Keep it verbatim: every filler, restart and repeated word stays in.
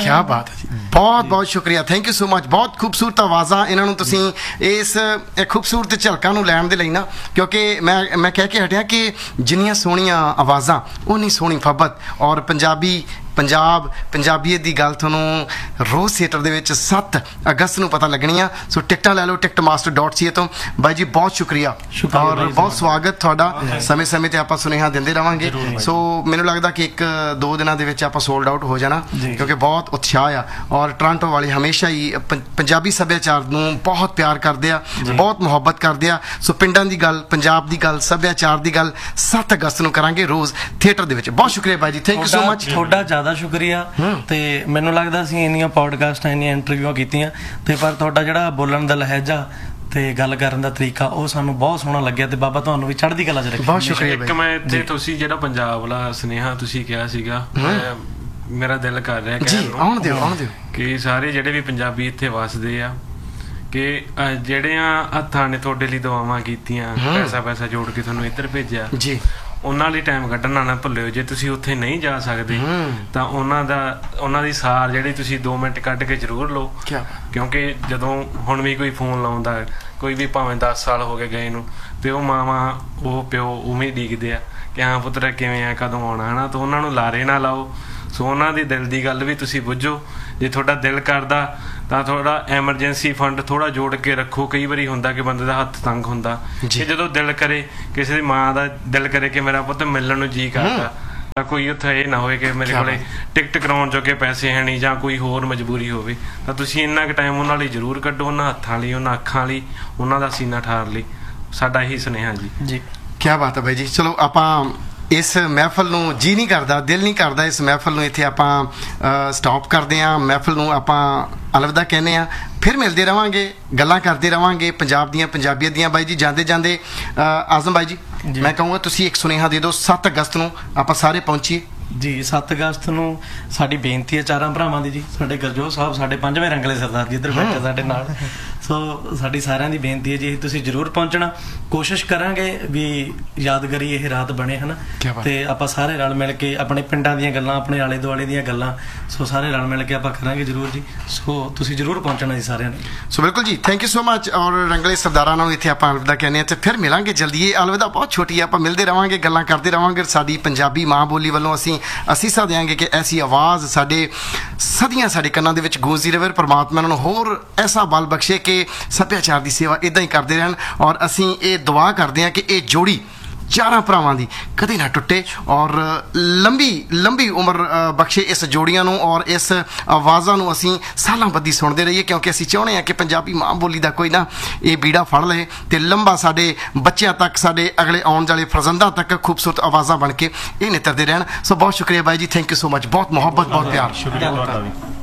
क्या बात है जी, बहुत बहुत शुक्रिया, थैंक यू सो मच। बहुत खूबसूरत आवाज़ाਂ ਇਹਨਾਂ ਨੂੰ ਤੁਸੀਂ ਇਸ ਖੂਬਸੂਰਤ ਝਲਕਾਂ ਨੂੰ ਲੈਣ ਦੇ ਲਈ ਨਾ, ਕਿਉਂਕਿ ਮੈਂ ਮੈਂ ਕਹਿ ਕੇ ਹਟਿਆ ਕਿ ਜਿੰਨੀਆਂ ਸੋਹਣੀਆਂ ਆਵਾਜ਼ਾਂ ਉਨੀ ਸੋਹਣੀ ਫੱਬਤ। ਔਰ ਪੰਜਾਬੀ ਪੰਜਾਬ ਪੰਜਾਬੀਅਤ ਦੀ ਗੱਲ ਤੁਹਾਨੂੰ ਰੋਜ਼ ਥੀਏਟਰ ਦੇ ਵਿੱਚ ਸੱਤ ਅਗਸਤ ਨੂੰ ਪਤਾ ਲੱਗਣੀਆਂ। ਸੋ ਟਿਕਟਾਂ ਲੈ ਲਓ ਟਿਕਟ ਮਾਸਟਰ ਡਾਟ ਸੀ ਏ ਤੋਂ। ਬਾਈ ਜੀ ਬਹੁਤ ਸ਼ੁਕਰੀਆ ਔਰ ਬਹੁਤ ਸਵਾਗਤ ਤੁਹਾਡਾ। ਸਮੇਂ ਸਮੇਂ ਤੇ ਆਪਾਂ ਸੁਨੇਹਾ ਦਿੰਦੇ ਰਵਾਂਗੇ। ਸੋ ਮੈਨੂੰ ਲੱਗਦਾ ਕਿ ਇੱਕ ਦੋ ਦਿਨਾਂ ਦੇ ਵਿੱਚ ਆਪਾਂ ਸੋਲਡ ਆਊਟ ਹੋ ਜਾਣਾ, ਕਿਉਂਕਿ ਬਹੁਤ ਉਤਸ਼ਾਹ ਆ। ਔਰ ਟੋਰਾਂਟੋ ਵਾਲੇ ਹਮੇਸ਼ਾ ਹੀ ਪੰਜਾਬੀ ਸੱਭਿਆਚਾਰ ਨੂੰ ਬਹੁਤ ਪਿਆਰ ਕਰਦੇ ਆ, ਬਹੁਤ ਮੁਹੱਬਤ ਕਰਦੇ ਆ। ਸੋ ਪਿੰਡਾਂ ਦੀ ਗੱਲ, ਪੰਜਾਬ ਦੀ ਗੱਲ, ਸੱਭਿਆਚਾਰ ਦੀ ਗੱਲ ਸੱਤ ਅਗਸਤ ਨੂੰ ਕਰਾਂਗੇ ਰੋਜ਼ ਥੀਏਟਰ ਦੇ ਵਿੱਚ। ਬਹੁਤ ਸ਼ੁਕਰੀਆ ਬਾਈ ਜੀ, ਥੈਂਕ ਯੂ ਸੋ ਮਚ। ਤੁਹਾਡਾ ਜ਼ਿਆਦਾ ਸ਼ੁਕਰੀਆ। ਤੇ ਮੈਨੂੰ ਲੱਗਦਾ ਅਸੀਂ ਇੰਨੀਆਂ ਪੋਡਕਾਸਟਾਂ ਇੰਨੀਆਂ ਇੰਟਰਵਿਊਆਂ ਕੀਤੀਆਂ, ਤੇ ਪਰ ਤੁਹਾਡਾ ਜਿਹੜਾ ਬੋਲਣ ਦਾ ਲਹਿਜਾ ਤੇ ਗੱਲ ਕਰਨ ਦਾ ਤਰੀਕਾ ਉਹ ਸਾਨੂੰ ਬਹੁਤ ਸੋਹਣਾ ਲੱਗਿਆ। ਤੇ ਬਾਬਾ ਤੁਹਾਨੂੰ ਵੀ ਚੜ੍ਹਦੀ ਕਲਾ 'ਚ ਰੱਖੇ। ਬਹੁਤ ਸ਼ੁਕਰੀਆ। ਇੱਕ ਮੈਂ ਇੱਥੇ ਤੁਸੀਂ ਜਿਹੜਾ ਪੰਜਾਬ ਵਾਲਾ ਸੁਨੇਹਾ ਤੁਸੀਂ ਕਿਹਾ ਸੀਗਾ, ਮੇਰਾ ਦਿਲ ਕਰ ਰਿਹਾ ਜੀ, ਆਉਣ ਦਿਓ ਆਉਣ ਦਿਓ ਕਿ ਸਾਰੇ ਜਿਹੜੇ ਵੀ ਪੰਜਾਬੀ ਇੱਥੇ ਵਸਦੇ ਆ, ਕਿ ਜਿਹੜਿਆਂ ਹੱਥਾਂ ਨੇ ਤੁਹਾਡੇ ਲਈ ਦੁਆਵਾਂ ਕੀਤੀਆਂ, ਪੈਸਾ ਪੈਸਾ ਜੋੜ ਕੇ ਤੁਹਾਨੂੰ ਇੱਧਰ ਭੇਜਿਆ ਜੀ, ਉਹਨਾਂ ਲਈ ਟਾਈਮ ਕੱਢਣਾ ਨਾ ਭੁੱਲਿਓ। ਜੇ ਤੁਸੀਂ ਉੱਥੇ ਨਹੀਂ ਜਾ ਸਕਦੇ ਤਾਂ ਉਹਨਾਂ ਦਾ ਉਹਨਾਂ ਦੀ ਸਾਰ ਜਿਹੜੀ ਤੁਸੀਂ ਦੋ ਮਿੰਟ ਕੱਢ ਕੇ ਜ਼ਰੂਰ ਲਓ, ਕਿਉਂਕਿ ਜਦੋਂ ਹੁਣ ਵੀ ਕੋਈ ਫੋਨ ਲਾਉਂਦਾ, ਕੋਈ ਵੀ ਭਾਵੇਂ ਦਸ ਸਾਲ ਹੋ ਗਏ ਗਏ ਨੂੰ, ਤੇ ਉਹ ਮਾਵਾਂ ਉਹ ਪਿਓ ਉਵੇਂ ਉਡੀਕਦੇ ਆ ਕਿ ਹਾਂ ਪੁੱਤਰ ਕਿਵੇਂ ਆ, ਕਦੋਂ ਆਉਣਾ, ਹੈ ਨਾ। ਤਾਂ ਉਹਨਾਂ ਨੂੰ ਲਾਰੇ ਨਾ ਲਾਓ। ਸੋ ਉਹਨਾਂ ਦੀ ਦਿਲ ਦੀ ਗੱਲ ਵੀ ਤੁਸੀਂ ਬੁੱਝੋ। ਜੇ ਤੁਹਾਡਾ ਦਿਲ ਕਰਦਾ ਤਾਂ ਥੋੜਾ ਐਮਰਜੈਂਸੀ ਫੰਡ ਥੋੜਾ ਜੋੜ ਕੇ ਰੱਖੋ। ਕਈ ਵਾਰੀ ਹੁੰਦਾ ਕਿ ਬੰਦੇ ਦਾ ਹੱਥ ਤੰਗ ਹੁੰਦਾ, ਕਿ ਜਦੋਂ ਦਿਲ ਕਰੇ, ਕਿਸੇ ਦੀ ਮਾਂ ਦਾ ਦਿਲ ਕਰੇ ਕਿ ਮੇਰਾ ਪੁੱਤ ਮਿਲਣ ਨੂੰ ਜੀ ਕਰਦਾ, ਤਾਂ ਕੋਈ ਉੱਥੇ ਇਹ ਨਾ ਹੋਵੇ ਕਿ ਮੇਰੇ ਕੋਲੇ ਟਿਕਟ ਕਰਾਉਣ ਜੋਗੇ ਪੈਸੇ ਹੈ ਨਹੀਂ ਜਾਂ ਕੋਈ ਹੋਰ ਮਜਬੂਰੀ ਹੋਵੇ, ਤਾਂ ਤੁਸੀਂ ਇੰਨਾ ਕੁ ਟਾਈਮ ਉਹਨਾਂ ਲਈ ਜ਼ਰੂਰ ਕੱਢੋ, ਉਹਨਾਂ ਹੱਥਾਂ ਲਈ, ਉਹਨਾਂ ਅੱਖਾਂ ਲਈ, ਉਹਨਾਂ ਦਾ ਸੀਨਾ ਠਾਰ ਲਈ। ਸਾਡਾ ਇਹੀ ਸੁਨੇਹਾ ਜੀ। ਜੀ ਕੀ ਬਾਤ ਹੈ ਬਾਈ ਜੀ। ਚਲੋ ਆਪਾਂ ਇਸ ਮਹਿਫਲ ਨੂੰ, ਜੀ ਨਹੀਂ ਕਰਦਾ, ਦਿਲ ਨਹੀਂ ਕਰਦਾ, ਇਸ ਮਹਿਫਲ ਨੂੰ ਇੱਥੇ ਆਪਾਂ ਸਟਾਪ ਕਰਦੇ ਹਾਂ। ਮਹਿਫਲ ਨੂੰ ਆਪਾਂ ਅਲਵਿਦਾ ਕਹਿੰਦੇ ਹਾਂ। ਫਿਰ ਮਿਲਦੇ ਰਵਾਂਗੇ, ਗੱਲਾਂ ਕਰਦੇ ਰਵਾਂਗੇ ਪੰਜਾਬ ਦੀਆਂ, ਪੰਜਾਬੀਅਤ ਦੀਆਂ। ਬਾਈ ਜੀ ਜਾਂਦੇ ਜਾਂਦੇ ਆਜ਼ਮ ਬਾਈ ਜੀ, ਮੈਂ ਕਹੂੰਗਾ ਤੁਸੀਂ ਇੱਕ ਸੁਨੇਹਾ ਦੇ ਦਿਓ। ਸੱਤ ਅਗਸਤ ਨੂੰ ਆਪਾਂ ਸਾਰੇ ਪਹੁੰਚੀਏ ਜੀ। ਸੱਤ ਅਗਸਤ ਨੂੰ ਸਾਡੀ ਬੇਨਤੀ ਹੈ ਚਾਰਾਂ ਭਰਾਵਾਂ ਦੀ ਜੀ, ਸਾਡੇ ਗੁਰਜੋਤ ਸਾਹਿਬ, ਸਾਡੇ ਪੰਜਵੇਂ ਰੰਗਲੇ ਸਰਦਾਰ ਜੀ ਇੱਧਰ ਬੈਠੇ ਸਾਡੇ ਨਾਲ। ਸੋ ਸਾਡੀ ਸਾਰਿਆਂ ਦੀ ਬੇਨਤੀ ਹੈ ਜੀ, ਤੁਸੀਂ ਜ਼ਰੂਰ ਪਹੁੰਚਣਾ। ਕੋਸ਼ਿਸ਼ ਕਰਾਂਗੇ ਵੀ ਯਾਦਗਾਰੀ ਇਹ ਰਾਤ ਬਣੇ, ਹੈ ਨਾ। ਤੇ ਆਪਾਂ ਸਾਰੇ ਰਲ ਮਿਲ ਕੇ ਆਪਣੇ ਪਿੰਡਾਂ ਦੀਆਂ ਗੱਲਾਂ, ਆਪਣੇ ਆਲੇ ਦੁਆਲੇ ਦੀਆਂ ਗੱਲਾਂ, ਸੋ ਸਾਰੇ ਰਲ ਮਿਲ ਕੇ ਆਪਾਂ ਕਰਾਂਗੇ ਜ਼ਰੂਰ ਜੀ। ਸੋ ਤੁਸੀਂ ਜ਼ਰੂਰ ਪਹੁੰਚਣਾ ਜੀ ਸਾਰਿਆਂ ਨੇ। ਸੋ ਬਿਲਕੁਲ ਜੀ, ਥੈਂਕ ਯੂ ਸੋ ਮਚ। ਔਰ ਰੰਗਲੇ ਸਰਦਾਰਾਂ ਨੂੰ ਇੱਥੇ ਆਪਾਂ ਅਲਵਿਦਾ ਕਹਿੰਦੇ ਹਾਂ, ਤੇ ਫਿਰ ਮਿਲਾਂਗੇ ਜਲਦੀ। ਇਹ ਅਲਵਿਦਾ ਬਹੁਤ ਛੋਟੀ ਹੈ, ਆਪਾਂ ਮਿਲਦੇ ਰਵਾਂਗੇ, ਗੱਲਾਂ ਕਰਦੇ ਰਵਾਂਗੇ। ਸਾਡੀ ਪੰਜਾਬੀ ਮਾਂ ਬੋਲੀ ਵੱਲੋਂ ਅਸੀਂ ਅਸੀਸਾਂ ਦਿਆਂਗੇ ਕਿ ਐਸੀ ਆਵਾਜ਼ ਸਾਡੇ ਸਦੀਆਂ ਸਾਡੇ ਕੰਨਾਂ ਦੇ ਵਿੱਚ ਗੂੰਜਦੀ ਰਹੇ। ਪਰਮਾਤਮਾ ਨੂੰ ਹੋਰ ਐਸਾ ਬਲ ਬਖਸ਼ੇ ਕਿ ਸੱਭਿਆਚਾਰ ਦੀ ਸੇਵਾ ਇੱਦਾਂ ਹੀ ਕਰਦੇ ਰਹਿਣ। ਔਰ ਅਸੀਂ ਇਹ ਦੁਆ ਕਰਦੇ ਹਾਂ ਕਿ ਇਹ ਜੋੜੀ ਚਾਰਾਂ ਭਰਾਵਾਂ ਦੀ ਕਦੇ ਨਾ ਟੁੱਟੇ, ਔਰ ਲੰਬੀ ਲੰਬੀ ਉਮਰ ਬਖਸ਼ੇ ਇਸ ਜੋੜੀਆਂ ਨੂੰ। ਔਰ ਇਸ ਆਵਾਜ਼ਾਂ ਨੂੰ ਅਸੀਂ ਸਾਲਾਂ ਬੱਧੀ ਸੁਣਦੇ ਰਹੀਏ, ਕਿਉਂਕਿ ਅਸੀਂ ਚਾਹੁੰਦੇ ਹਾਂ ਕਿ ਪੰਜਾਬੀ ਮਾਂ ਬੋਲੀ ਦਾ ਕੋਈ ਨਾ ਇਹ ਬੀੜਾ ਫੜ ਲਏ ਤੇ ਲੰਬਾ ਸਾਡੇ ਬੱਚਿਆਂ ਤੱਕ, ਸਾਡੇ ਅਗਲੇ ਆਉਣ ਵਾਲੇ ਫਰਜ਼ੰਦਾਂ ਤੱਕ ਖੂਬਸੂਰਤ ਆਵਾਜ਼ਾਂ ਬਣ ਕੇ ਇਹ ਨਿਤਰਦੇ ਰਹਿਣ। ਸੋ ਬਹੁਤ ਸ਼ੁਕਰੀਆ ਬਾਈ ਜੀ, ਥੈਂਕ ਯੂ ਸੋ ਮਚ। ਬਹੁਤ ਮੁਹੱਬਤ, ਬਹੁਤ ਪਿਆਰ। ਸ਼ੁਕਰੀਆ।